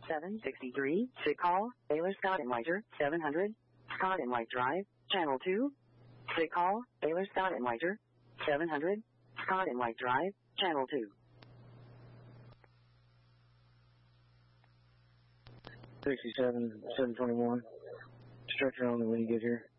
763. Sick call. Baylor Scott and Whiter. 700. Scott and White Drive. Channel 2. Sick call. Baylor Scott and Whiter. 700. Scott and White Drive. Channel 2. 67, 721. Structure only when you get here.